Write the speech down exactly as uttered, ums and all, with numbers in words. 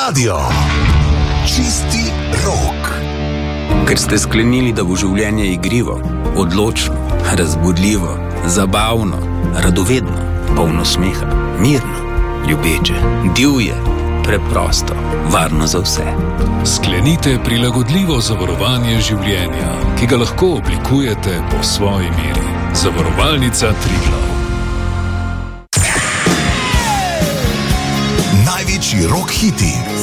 radio. Čisti rok. Ker ste sklenili, da bo življenje igrivo, odločno, razbudljivo, zabavno, radovedno, polno smeha, mirno, ljubeče, divje, preprosto, varno za vse. Sklenite prilagodljivo zavarovanje življenja, ki ga lahko oblikujete po svoji meri. Zavarovalnica Triglav. Največji rock hiti.